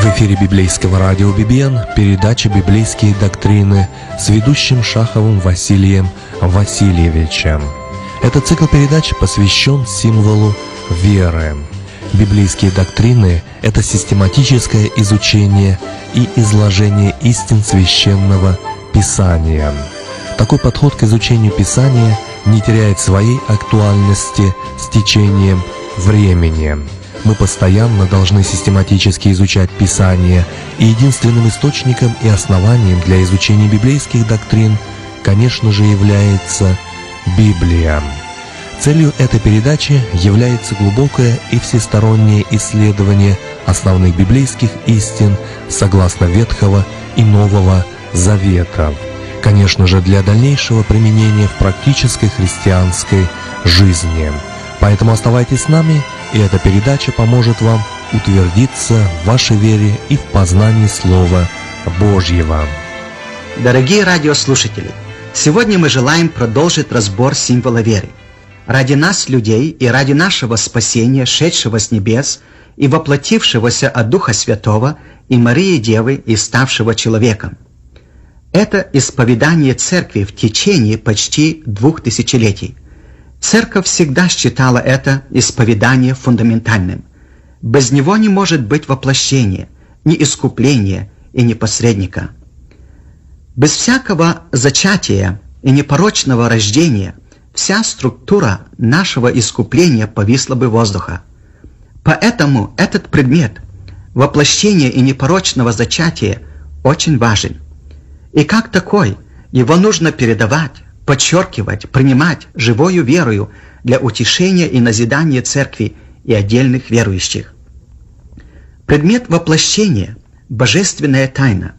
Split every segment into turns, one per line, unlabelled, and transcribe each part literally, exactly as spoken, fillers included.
В эфире библейского радио би би эн передача «Библейские доктрины» с ведущим Шаховым Василием Васильевичем. Этот цикл передач посвящен символу веры. Библейские доктрины – это систематическое изучение и изложение истин Священного Писания. Такой подход к изучению Писания не теряет своей актуальности с течением времени. Мы постоянно должны систематически изучать Писание, и единственным источником и основанием для изучения библейских доктрин, конечно же, является Библия. Целью этой передачи является глубокое и всестороннее исследование основных библейских истин согласно Ветхого и Нового Заветов, конечно же, для дальнейшего применения в практической христианской жизни. Поэтому оставайтесь с нами, и эта передача поможет вам утвердиться в вашей вере и в познании Слова Божьего.
Дорогие радиослушатели, сегодня мы желаем продолжить разбор символа веры. Ради нас, людей, и ради нашего спасения, шедшего с небес и воплотившегося от Духа Святого и Марии Девы и ставшего человеком. Это исповедание Церкви в течение почти двух тысячелетий. Церковь всегда считала это исповедание фундаментальным. Без него не может быть воплощения, ни искупления и ни посредника. Без всякого зачатия и непорочного рождения вся структура нашего искупления повисла бы воздуха. Поэтому этот предмет воплощения и непорочного зачатия очень важен. И как такой его нужно передавать, подчеркивать, принимать живою верою для утешения и назидания Церкви и отдельных верующих. Предмет воплощения – божественная тайна.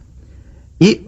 И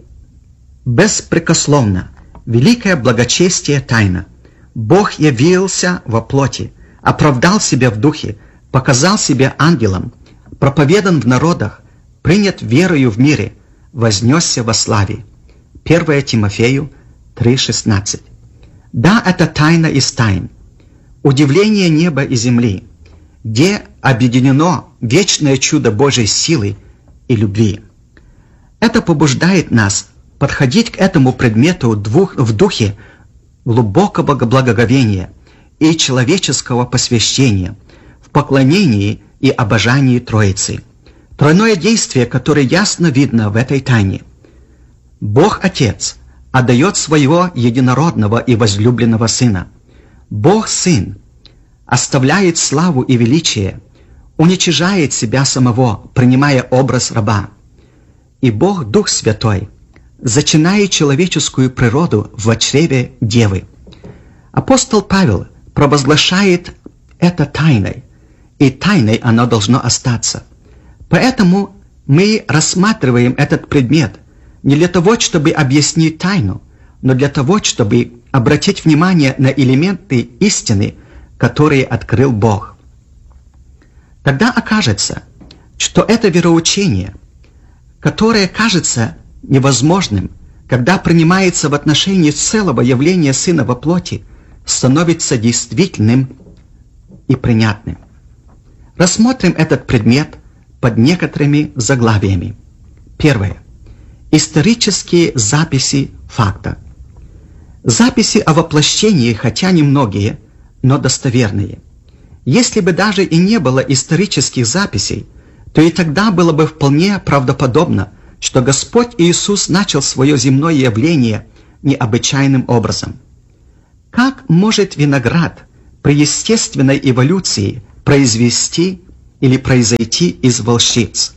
беспрекословно великое благочестие тайна. Бог явился во плоти, оправдал себя в духе, показал себя ангелом, проповедан в народах, принят верою в мире, вознесся во славе. первое Тимофею три шестнадцать. Да, это тайна из тайн. Удивление неба и земли, где объединено вечное чудо Божьей силы и любви. Это побуждает нас подходить к этому предмету в духе глубокого благоговения и человеческого посвящения, в поклонении и обожании Троицы. Тройное действие, которое ясно видно в этой тайне. Бог Отец отдает своего единородного и возлюбленного Сына. Бог Сын оставляет славу и величие, уничижает себя самого, принимая образ раба. И Бог Дух Святой зачинает человеческую природу в чреве Девы. Апостол Павел провозглашает это тайной, и тайной оно должно остаться. Поэтому мы рассматриваем этот предмет не для того, чтобы объяснить тайну, но для того, чтобы обратить внимание на элементы истины, которые открыл Бог. Тогда окажется, что это вероучение, которое кажется невозможным, когда принимается в отношении целого явления Сына во плоти, становится действительным и принятным. Рассмотрим этот предмет под некоторыми заглавиями. Первое. Исторические записи факта. Записи о воплощении, хотя немногие, но достоверные. Если бы даже и не было исторических записей, то и тогда было бы вполне правдоподобно, что Господь Иисус начал свое земное явление необычайным образом. Как может виноград при естественной эволюции произвести или произойти из волчиц?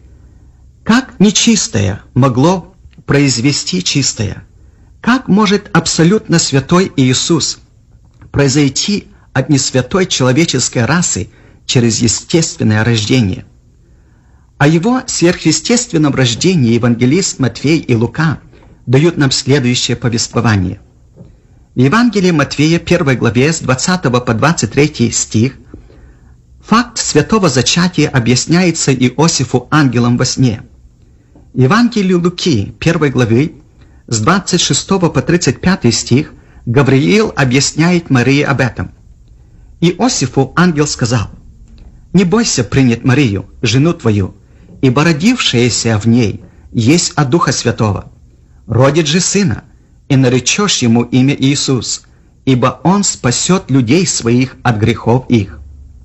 Как нечистое могло произвести чистое? Как может абсолютно святой Иисус произойти от несвятой человеческой расы через естественное рождение? О его сверхъестественном рождении евангелист Матфей и Лука дают нам следующее повествование. В Евангелии Матфея, первой главе, с двадцатого по двадцать третий стих, факт святого зачатия объясняется Иосифу ангелом во сне. В Евангелии Луки, первой главы, с двадцать шестого по тридцать пятый стих, Гавриил объясняет Марии об этом. Иосифу ангел сказал: «Не бойся принять Марию, жену твою, ибо родившееся в ней есть от Духа Святого. Родит же сына, и наречешь ему имя Иисус, ибо он спасет людей своих от грехов их».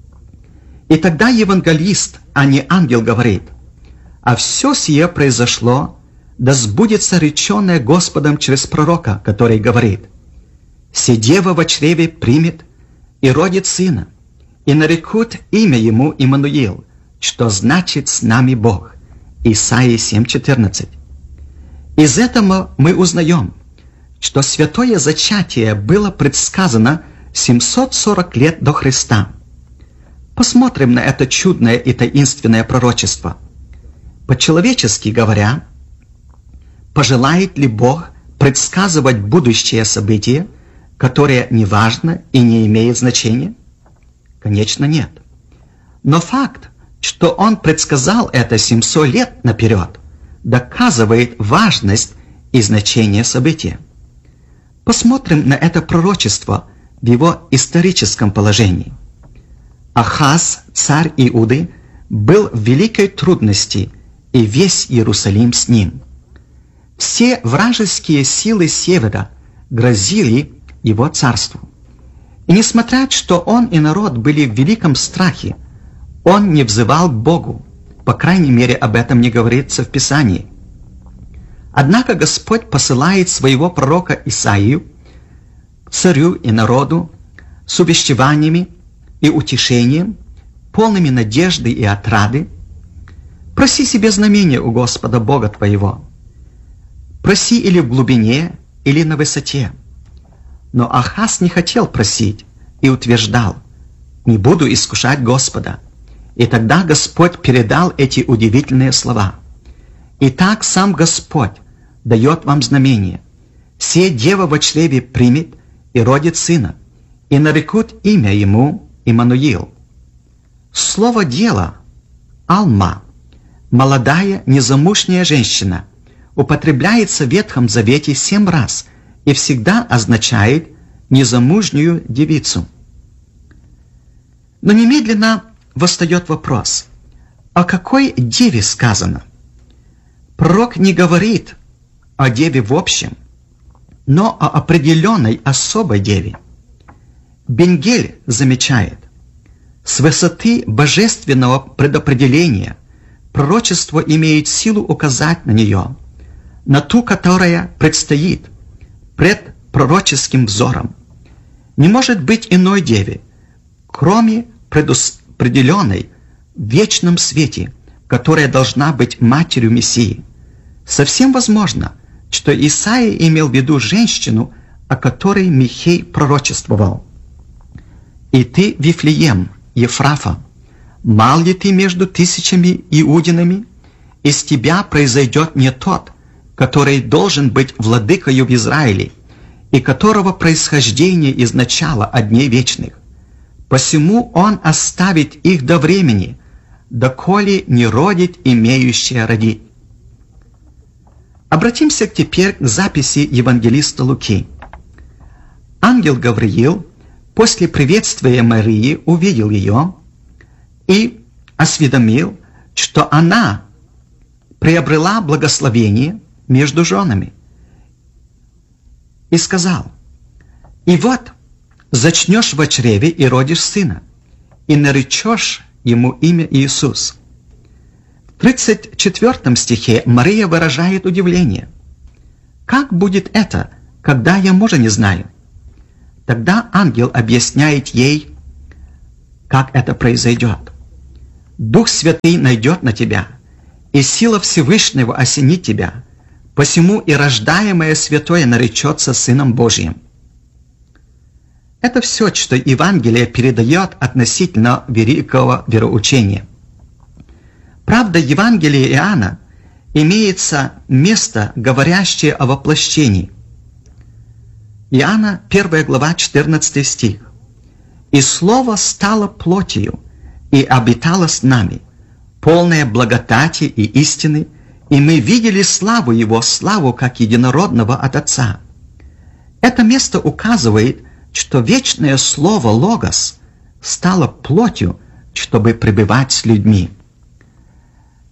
И тогда евангелист, а не ангел, говорит: «А все сие произошло, да сбудется реченное Господом через пророка, который говорит: се дева во чреве примет и родит сына, и нарекут имя ему Иммануил, что значит «с нами Бог». Исайя семь четырнадцать. Из этого мы узнаем, что святое зачатие было предсказано семьсот сорок лет до Христа. Посмотрим на это чудное и таинственное пророчество. По-человечески говоря, пожелает ли Бог предсказывать будущее событие, которое не важно и не имеет значения? Конечно, нет. Но факт, что Он предсказал это семьсот лет наперед, доказывает важность и значение события. Посмотрим на это пророчество в его историческом положении. Ахаз, царь Иуды, был в великой трудности, и весь Иерусалим с ним. Все вражеские силы севера грозили его царству. И несмотря, что он и народ были в великом страхе, он не взывал к Богу. По крайней мере, об этом не говорится в Писании. Однако Господь посылает своего пророка Исаию к царю и народу с увещеваниями и утешением, полными надежды и отрады. Проси себе знамение у Господа Бога твоего. Проси или в глубине, или на высоте. Но Ахаз не хотел просить и утверждал: «Не буду искушать Господа». И тогда Господь передал эти удивительные слова: «Итак, сам Господь дает вам знамение. Се дева во чреве примет и родит сына, и нарекут имя ему Иммануил». Слово «дело» «алма», молодая незамужняя женщина, употребляется в Ветхом Завете семь раз и всегда означает незамужнюю девицу. Но немедленно восстает вопрос: о какой деве сказано? Пророк не говорит о деве в общем, но о определенной особой деве. Бенгель замечает: с высоты божественного предопределения пророчество имеет силу указать на нее, на ту, которая предстоит пред пророческим взором. Не может быть иной деве, кроме предопределенной в вечном свете, которая должна быть матерью Мессии. Совсем возможно, что Исаия имел в виду женщину, о которой Михей пророчествовал. «И ты, Вифлеем, Ефрафа, мал ли ты между тысячами иудинами? Из тебя произойдет не тот, который должен быть владыкою в Израиле, и которого происхождение из начала от дней вечных. Посему он оставит их до времени, доколе не родит имеющая родить». Обратимся теперь к записи евангелиста Луки. Ангел Гавриил после приветствия Марии увидел ее и осведомил, что она приобрела благословение между женами. И сказал: «И вот, зачнешь во чреве и родишь сына, и наречешь ему имя Иисус». В тридцать четвёртом стихе Мария выражает удивление: «Как будет это, когда я мужа не знаю?» Тогда ангел объясняет ей, как это произойдет. «Дух Святый найдет на тебя, и сила Всевышнего осенит тебя, посему и рождаемое святое наречется Сыном Божьим». Это все, что Евангелие передает относительно великого вероучения. Правда, в Евангелии Иоанна имеется место, говорящее о воплощении. Иоанна, первая глава, четырнадцатый стих. «И Слово стало плотью, и обитало с нами, полное благодати и истины, и мы видели славу Его, славу как единородного от Отца». Это место указывает, что вечное Слово Логос стало плотью, чтобы пребывать с людьми.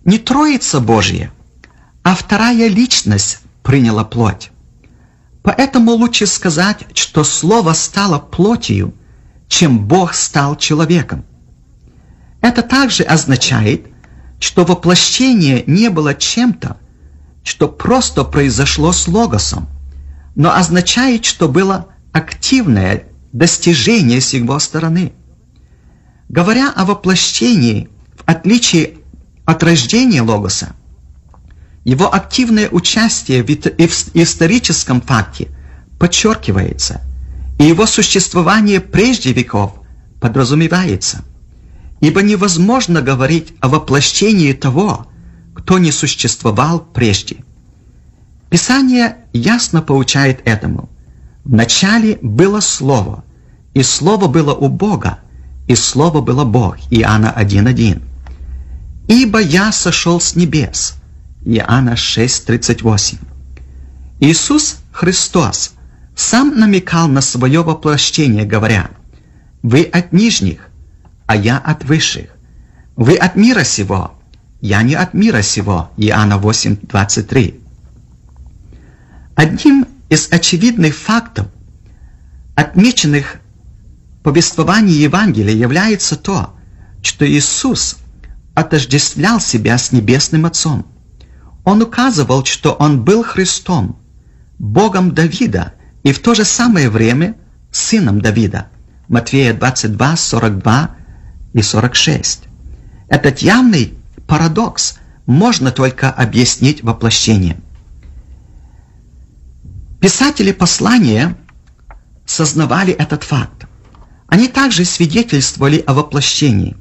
не Троица Божья, а вторая личность приняла плоть. Поэтому лучше сказать, что Слово стало плотью, чем Бог стал человеком. Это также означает, что воплощение не было чем-то, что просто произошло с Логосом, но означает, что было активное достижение с его стороны. Говоря о воплощении, в отличие от рождения Логоса, его активное участие в историческом факте подчеркивается, и его существование прежде веков подразумевается, ибо невозможно говорить о воплощении того, кто не существовал прежде. Писание ясно поучает этому. Вначале было Слово, и Слово было у Бога, и Слово было Бог. Иоанна один один. «Ибо я сошел с небес». Иоанна шесть тридцать восемь. Иисус Христос сам намекал на свое воплощение, говоря: «Вы от нижних, а я от высших. Вы от мира сего, я не от мира сего». Иоанна восемь двадцать три. Одним из очевидных фактов, отмеченных в повествовании Евангелия, является то, что Иисус отождествлял себя с Небесным Отцом. Он указывал, что Он был Христом, Богом Давида, и в то же самое время сыном Давида. Матфея двадцать два сорок два и сорок шесть. Этот явный парадокс можно только объяснить воплощением. Писатели послания сознавали этот факт. Они также свидетельствовали о воплощении.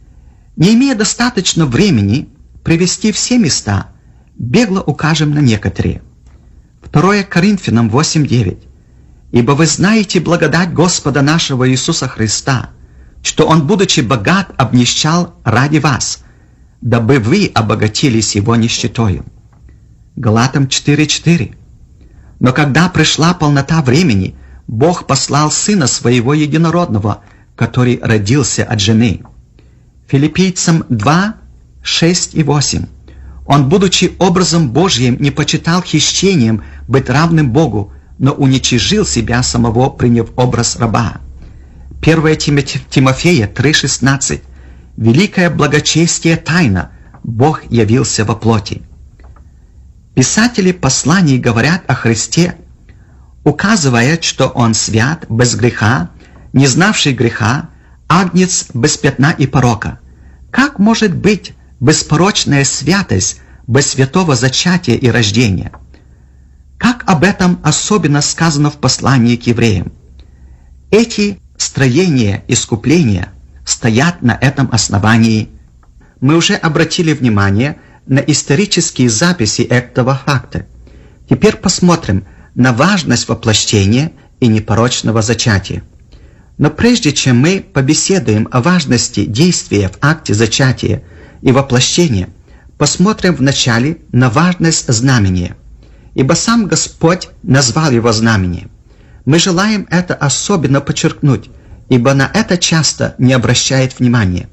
Не имея достаточно времени привести все места, бегло укажем на некоторые. второе Коринфянам восемь девять. «Ибо вы знаете благодать Господа нашего Иисуса Христа, что Он, будучи богат, обнищал ради вас, дабы вы обогатились Его нищетою». Галатам четыре четыре. «Но когда пришла полнота времени, Бог послал Сына Своего Единородного, который родился от жены». Филиппийцам два шесть и восемь. «Он, будучи образом Божьим, не почитал хищением быть равным Богу, но уничижил себя самого, приняв образ раба». первое Тимофея три шестнадцать. «Великое благочестие тайна, Бог явился во плоти». Писатели посланий говорят о Христе, указывая, что Он свят, без греха, не знавший греха, агнец без пятна и порока. Как может быть беспорочная святость без святого зачатия и рождения? Как об этом особенно сказано в послании к евреям? Эти строения искупления стоят на этом основании. Мы уже обратили внимание на исторические записи этого факта. Теперь посмотрим на важность воплощения и непорочного зачатия. Но прежде чем мы побеседуем о важности действия в акте зачатия и воплощения, посмотрим вначале на важность знамения, ибо сам Господь назвал его знамением. Мы желаем это особенно подчеркнуть, ибо на это часто не обращает внимания.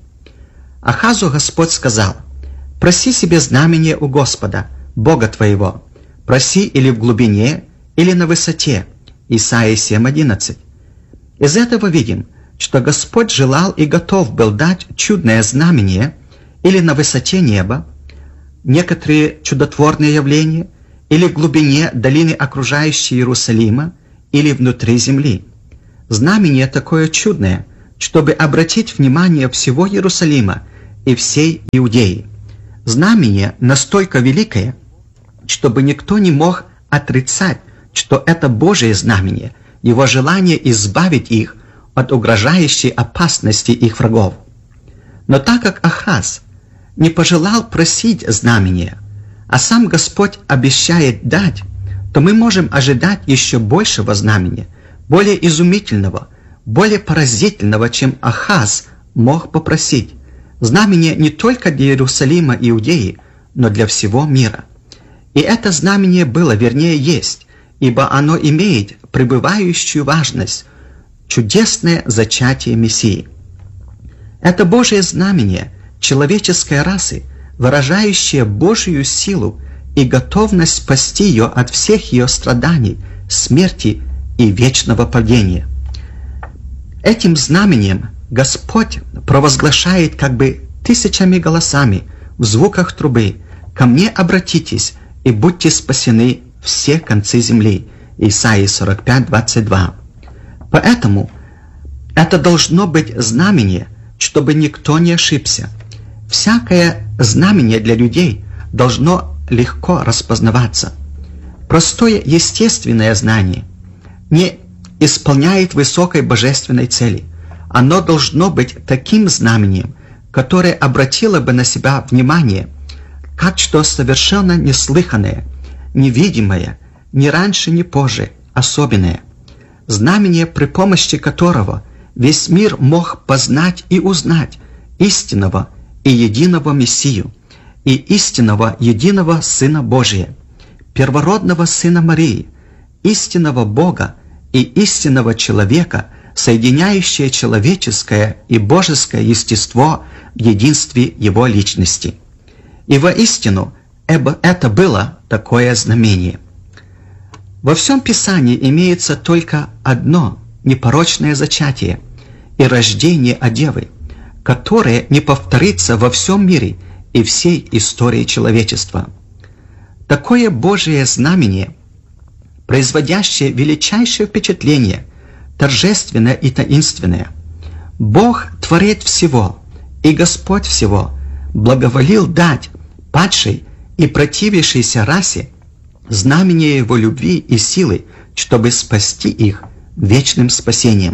Ахазу Господь сказал: «Проси себе знамение у Господа, Бога твоего, проси или в глубине, или на высоте». Исайя семь одиннадцать. Из этого видим, что Господь желал и готов был дать чудное знамение или на высоте неба, некоторые чудотворные явления, или в глубине долины, окружающей Иерусалима, или внутри земли. Знамение такое чудное, чтобы обратить внимание всего Иерусалима и всей Иудеи. Знамение настолько великое, чтобы никто не мог отрицать, что это Божие знамение, Его желание избавить их от угрожающей опасности их врагов. Но так как Ахаз не пожелал просить знамения, а сам Господь обещает дать, то мы можем ожидать еще большего знамения, более изумительного, более поразительного, чем Ахаз мог попросить. Знамение не только для Иерусалима и Иудеи, но для всего мира. И это знамение было, вернее есть, ибо оно имеет пребывающую важность, чудесное зачатие Мессии. Это Божие знамение человеческой расы выражающее Божью силу и готовность спасти ее от всех ее страданий, смерти и вечного падения. Этим знаменем Господь провозглашает как бы тысячами голосами в звуках трубы: «Ко мне обратитесь, и будьте спасены все концы земли». Исайя сорок пять, двадцать два. Поэтому это должно быть знамение, чтобы никто не ошибся. Всякое знамение для людей должно легко распознаваться. Простое естественное знание не исполняет высокой божественной цели. Оно должно быть таким знамением, которое обратило бы на себя внимание, как что совершенно неслыханное, невидимое, ни раньше, ни позже, особенное. Знамение, при помощи которого весь мир мог познать и узнать истинного и единого Мессию и истинного единого Сына Божия, первородного Сына Марии, истинного Бога и истинного человека, соединяющее человеческое и божеское естество в единстве Его личности. И воистину это было такое знамение. Во всем Писании имеется только одно непорочное зачатие и рождение от Девы, которое не повторится во всем мире и всей истории человечества. Такое Божие знамение, производящее величайшее впечатление, торжественное и таинственное. Бог, Творец всего и Господь всего, благоволил дать падшей и противившейся расе знамение Его любви и силы, чтобы спасти их вечным спасением.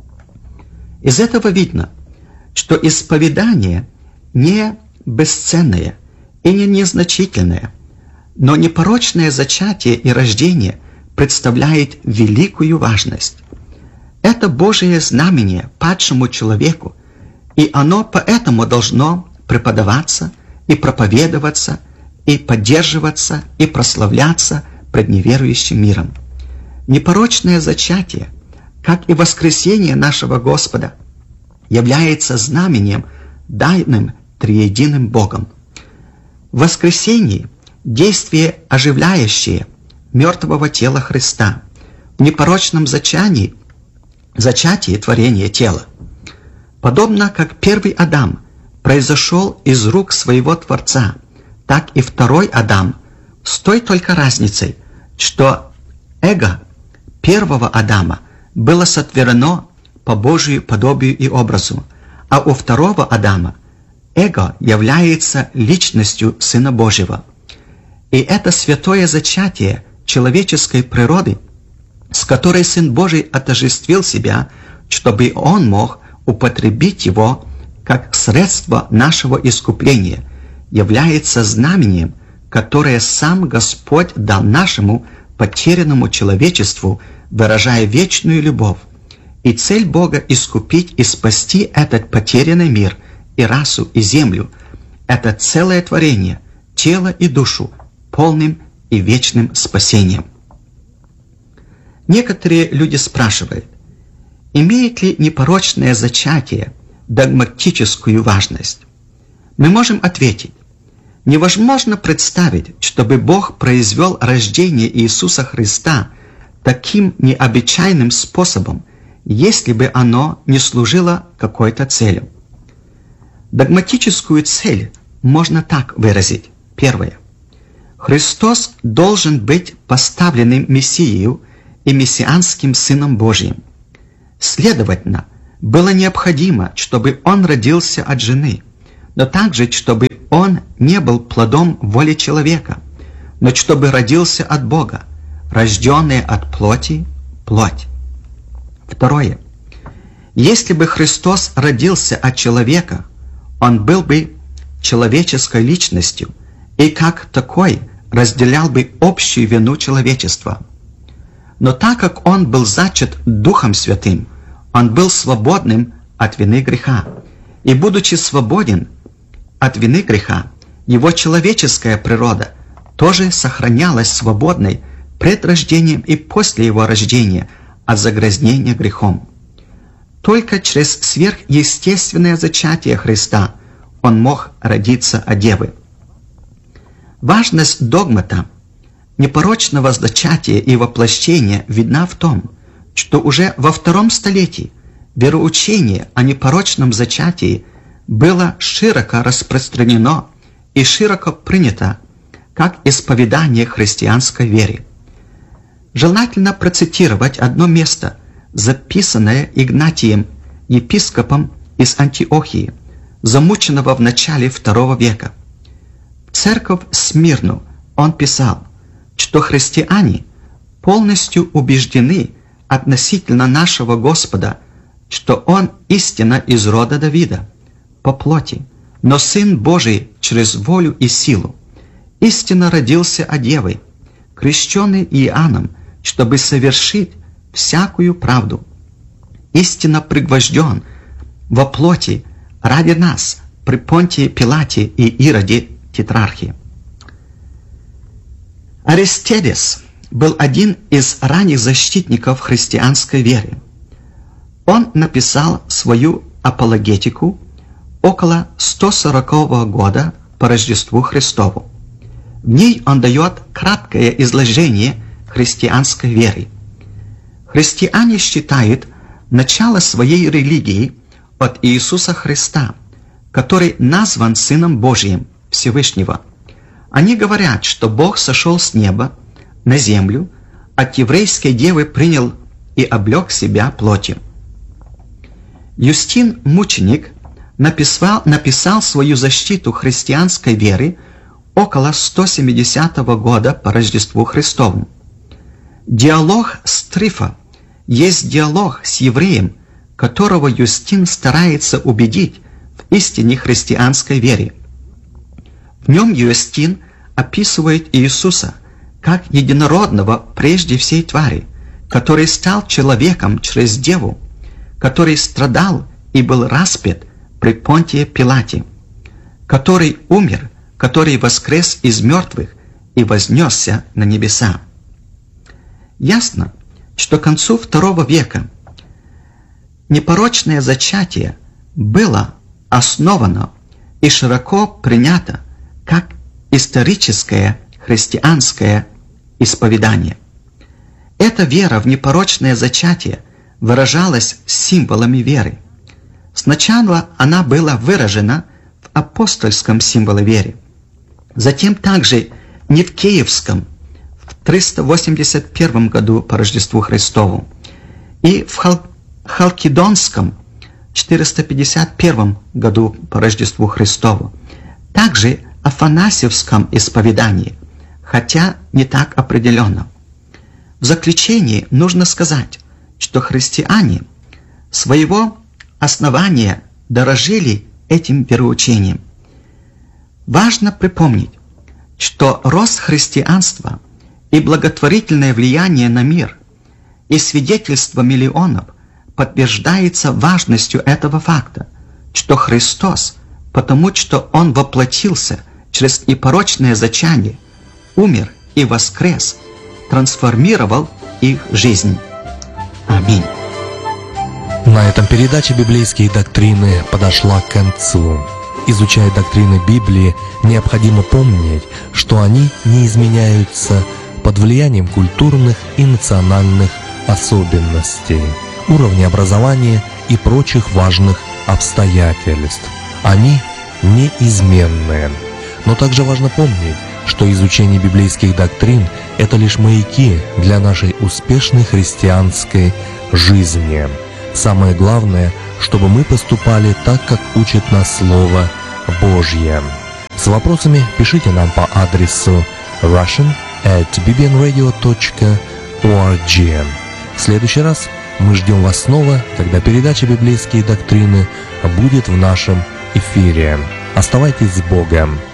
Из этого видно, что исповедание не бесценное и не незначительное, но непорочное зачатие и рождение представляет великую важность. Это Божие знамение падшему человеку, и оно поэтому должно преподаваться и проповедоваться, и поддерживаться, и прославляться пред неверующим миром. Непорочное зачатие, как и воскресение нашего Господа, является знамением, данным триединым Богом. В воскресении действие оживляющее мертвого тела Христа, в непорочном зачатии, зачатии творения тела. Подобно как первый Адам произошел из рук своего Творца, так и второй Адам, с той только разницей, что эго первого Адама было сотворено по Божию подобию и образу, а у второго Адама эго является личностью Сына Божьего. И это святое зачатие человеческой природы, с которой Сын Божий отождествил себя, чтобы Он мог употребить его как средство нашего искупления, является знамением, которое сам Господь дал нашему потерянному человечеству, выражая вечную любовь. И цель Бога — искупить и спасти этот потерянный мир и расу, и землю, это целое творение, тело и душу, полным и вечным спасением. Некоторые люди спрашивают, имеет ли непорочное зачатие догматическую важность? Мы можем ответить, невозможно представить, чтобы Бог произвел рождение Иисуса Христа таким необычайным способом, если бы оно не служило какой-то целью. Догматическую цель можно так выразить. Первое. Христос должен быть поставленным Мессией и мессианским Сыном Божьим. Следовательно, было необходимо, чтобы Он родился от жены, но также, чтобы Он не был плодом воли человека, но чтобы родился от Бога, рожденный от плоти – плоть. Второе. Если бы Христос родился от человека, Он был бы человеческой личностью и как такой разделял бы общую вину человечества. Но так как Он был зачат Духом Святым, Он был свободным от вины греха. И будучи свободен от вины греха, Его человеческая природа тоже сохранялась свободной пред рождением и после Его рождения от загрязнения грехом. Только через сверхъестественное зачатие Христа Он мог родиться от Девы. Важность догмата непорочного зачатия и воплощения видна в том, что уже во втором столетии вероучение о непорочном зачатии было широко распространено и широко принято как исповедание христианской веры. Желательно процитировать одно место, записанное Игнатием, епископом из Антиохии, замученного в начале второго века. В церковь Смирну он писал, что христиане полностью убеждены относительно нашего Господа, что Он истинно из рода Давида, по плоти, но Сын Божий через волю и силу, истинно родился от Девы, крещенный Иоанном, чтобы совершить всякую правду, истинно пригвожден во плоти ради нас при Понтии Пилате и Ироде Тетрархе. Аристедес был один из ранних защитников христианской веры. Он написал свою апологетику около сто сорокового года по Рождеству Христову. В ней он дает краткое изложение христианской веры. Христиане считают начало своей религии от Иисуса Христа, который назван Сыном Божиим Всевышнего. Они говорят, что Бог сошел с неба на землю, от еврейской девы принял и облег себя плотью. Юстин Мученик написал, написал свою защиту христианской веры около сто семидесятого года по Рождеству Христову. Диалог с Трифа есть диалог с евреем, которого Юстин старается убедить в истине христианской веры. В нем Юстин описывает Иисуса как единородного прежде всей твари, который стал человеком через Деву, который страдал и был распят при Понтии Пилате, который умер, который воскрес из мертвых и вознесся на небеса. Ясно, что к концу второго века непорочное зачатие было основано и широко принято как историческое христианское исповедание. Эта вера в непорочное зачатие выражалась символами веры. Сначала она была выражена в апостольском символе веры, затем также Никеевском в триста восемьдесят первом году по Рождеству Христову и в Хал- Халкидонском в четыреста пятьдесят первом году по Рождеству Христову, также Афанасьевском исповедании, хотя не так определенно. В заключение нужно сказать, что христиане своего основания дорожили этим вероучением. Важно припомнить, что рост христианства и благотворительное влияние на мир и свидетельство миллионов подтверждается важностью этого факта, что Христос, потому что Он воплотился через непорочное зачатие, умер и воскрес, трансформировал их жизнь. Аминь.
На этом передача «Библейские доктрины» подошла к концу. Изучая доктрины Библии, необходимо помнить, что они не изменяются под влиянием культурных и национальных особенностей, уровня образования и прочих важных обстоятельств. Они неизменны. Но также важно помнить, что изучение библейских доктрин – это лишь маяки для нашей успешной христианской жизни. Самое главное, чтобы мы поступали так, как учит нас Слово Божье. С вопросами пишите нам по адресу russian at bbnradio dot org. В следующий раз мы ждем вас снова, когда передача «Библейские доктрины» будет в нашем эфире. Оставайтесь с Богом!